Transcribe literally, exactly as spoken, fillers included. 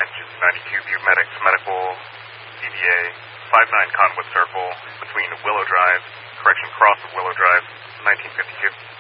Engine ninety-two View Medics Medical, D B A, five nine Conwood Circle, between Willow Drive, correction, cross of Willow Drive, nineteen fifty-two.